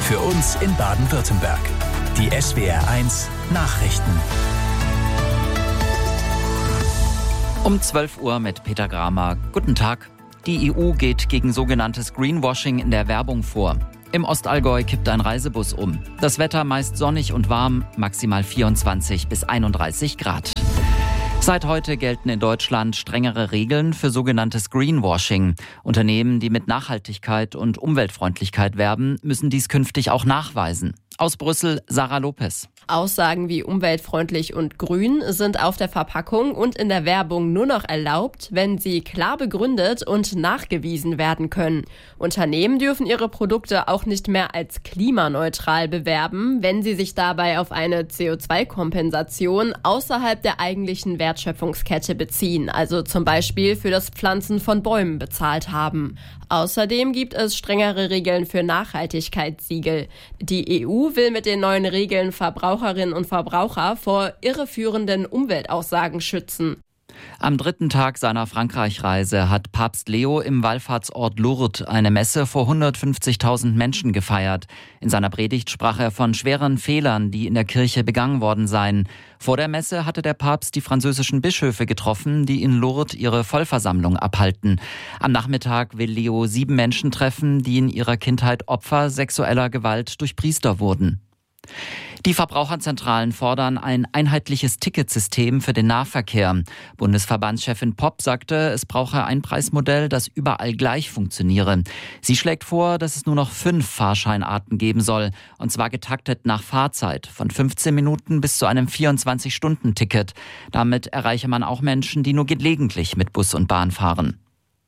Für uns in Baden-Württemberg. Die SWR1 Nachrichten. Um 12 Uhr mit Peter Gramer. Guten Tag. Die EU geht gegen sogenanntes Greenwashing in der Werbung vor. Im Ostallgäu kippt ein Reisebus um. Das Wetter meist sonnig und warm, maximal 24 bis 31 Grad. Seit heute gelten in Deutschland strengere Regeln für sogenanntes Greenwashing. Unternehmen, die mit Nachhaltigkeit und Umweltfreundlichkeit werben, müssen dies künftig auch nachweisen. Aus Brüssel, Sarah Lopez. Aussagen wie umweltfreundlich und grün sind auf der Verpackung und in der Werbung nur noch erlaubt, wenn sie klar begründet und nachgewiesen werden können. Unternehmen dürfen ihre Produkte auch nicht mehr als klimaneutral bewerben, wenn sie sich dabei auf eine CO2-Kompensation außerhalb der eigentlichen Wertschöpfungskette beziehen, also zum Beispiel für das Pflanzen von Bäumen bezahlt haben. Außerdem gibt es strengere Regeln für Nachhaltigkeitssiegel. Die EU will mit den neuen Regeln Verbraucherinnen und Verbraucher vor irreführenden Umweltaussagen schützen. Am 3. Tag seiner Frankreich-Reise hat Papst Leo im Wallfahrtsort Lourdes eine Messe vor 150.000 Menschen gefeiert. In seiner Predigt sprach er von schweren Fehlern, die in der Kirche begangen worden seien. Vor der Messe hatte der Papst die französischen Bischöfe getroffen, die in Lourdes ihre Vollversammlung abhalten. Am Nachmittag will Leo 7 Menschen treffen, die in ihrer Kindheit Opfer sexueller Gewalt durch Priester wurden. Die Verbraucherzentralen fordern ein einheitliches Ticketsystem für den Nahverkehr. Bundesverbandschefin Popp sagte, es brauche ein Preismodell, das überall gleich funktioniere. Sie schlägt vor, dass es nur noch 5 Fahrscheinarten geben soll, und zwar getaktet nach Fahrzeit, von 15 Minuten bis zu einem 24-Stunden-Ticket. Damit erreiche man auch Menschen, die nur gelegentlich mit Bus und Bahn fahren.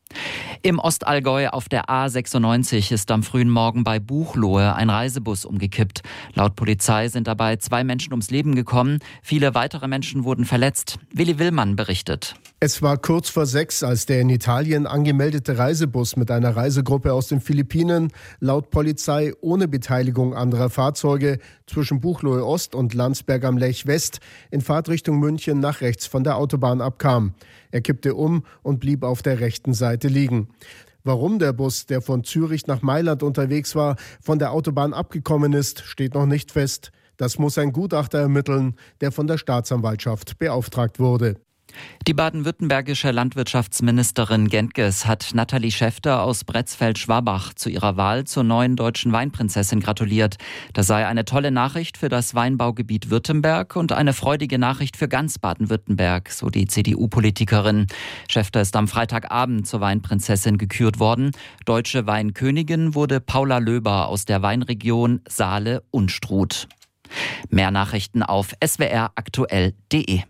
Im Ostallgäu auf der A96 ist am frühen Morgen bei Buchloe ein Reisebus umgekippt. Laut Polizei sind dabei 2 Menschen ums Leben gekommen. Viele weitere Menschen wurden verletzt. Willi Willmann berichtet. Es war kurz vor 6, als der in Italien angemeldete Reisebus mit einer Reisegruppe aus den Philippinen laut Polizei ohne Beteiligung anderer Fahrzeuge zwischen Buchloe Ost und Landsberg am Lech West in Fahrtrichtung München nach rechts von der Autobahn abkam. Er kippte um und blieb auf der rechten Seite liegen. Warum der Bus, der von Zürich nach Mailand unterwegs war, von der Autobahn abgekommen ist, steht noch nicht fest. Das muss ein Gutachter ermitteln, der von der Staatsanwaltschaft beauftragt wurde. Die baden-württembergische Landwirtschaftsministerin Gentges hat Nathalie Schäfter aus Bretzfeld-Schwabach zu ihrer Wahl zur neuen deutschen Weinprinzessin gratuliert. Das sei eine tolle Nachricht für das Weinbaugebiet Württemberg und eine freudige Nachricht für ganz Baden-Württemberg, so die CDU-Politikerin. Schäfter ist am Freitagabend zur Weinprinzessin gekürt worden. Deutsche Weinkönigin wurde Paula Löber aus der Weinregion Saale-Unstrut. Mehr Nachrichten auf swraktuell.de.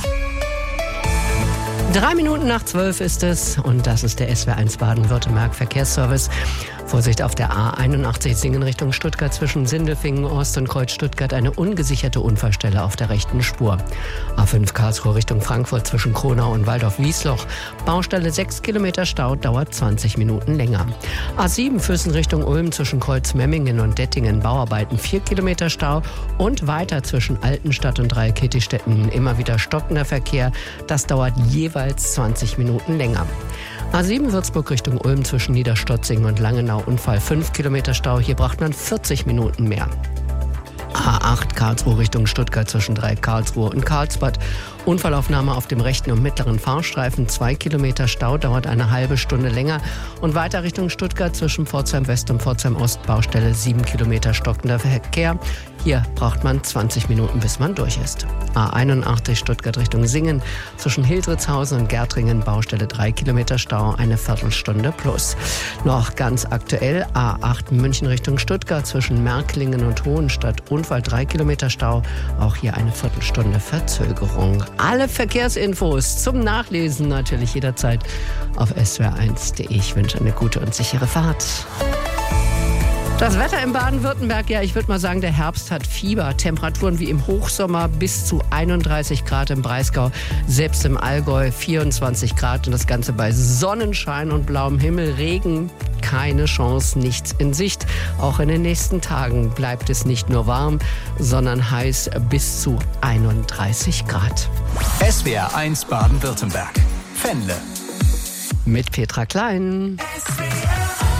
3 Minuten nach 12 ist es und das ist der SWR1 Baden-Württemberg Verkehrsservice. Vorsicht auf der A81 Singen Richtung Stuttgart zwischen Sindelfingen Ost und Kreuz Stuttgart eine ungesicherte Unfallstelle auf der rechten Spur. A5 Karlsruhe Richtung Frankfurt zwischen Kronau und Waldorf-Wiesloch. Baustelle 6 Kilometer Stau, dauert 20 Minuten länger. A7 Füssen Richtung Ulm zwischen Kreuz Memmingen und Dettingen. Bauarbeiten 4 Kilometer Stau und weiter zwischen Altenstadt und Dreieck-Kettistetten immer wieder stockender Verkehr. Das dauert jeweils 20 Minuten länger. A7 Würzburg Richtung Ulm zwischen Niederstotzing und Langenau Unfall 5 Kilometer Stau. Hier braucht man 40 Minuten mehr. A8 Karlsruhe Richtung Stuttgart zwischen Dreieck Karlsruhe und Karlsbad. Unfallaufnahme auf dem rechten und mittleren Fahrstreifen. 2 Kilometer Stau, dauert eine halbe Stunde länger. Und weiter Richtung Stuttgart zwischen Pforzheim West und Pforzheim Ost. Baustelle 7 Kilometer stockender Verkehr. Hier braucht man 20 Minuten, bis man durch ist. A81 Stuttgart Richtung Singen zwischen Hildritzhausen und Gärtringen. Baustelle 3 Kilometer Stau, eine Viertelstunde plus. Noch ganz aktuell A8 München Richtung Stuttgart zwischen Märklingen und Hohenstadt. Unfall 3 Kilometer Stau, auch hier eine Viertelstunde Verzögerung. Alle Verkehrsinfos zum Nachlesen natürlich jederzeit auf swr1.de. Ich wünsche eine gute und sichere Fahrt. Das Wetter in Baden-Württemberg, ja, ich würde mal sagen, der Herbst hat Fieber. Temperaturen wie im Hochsommer bis zu 31 Grad im Breisgau, selbst im Allgäu 24 Grad und das Ganze bei Sonnenschein und blauem Himmel. Regen, keine Chance, nichts in Sicht. Auch in den nächsten Tagen bleibt es nicht nur warm, sondern heiß bis zu 31 Grad. SWR1 Baden-Württemberg. Fenle. Mit Petra Klein.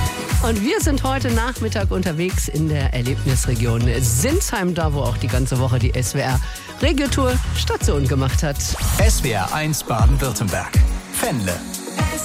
Und wir sind heute Nachmittag unterwegs in der Erlebnisregion Sinsheim, da wo auch die ganze Woche die SWR Regiotour Station gemacht hat. SWR 1 Baden-Württemberg. Fennle.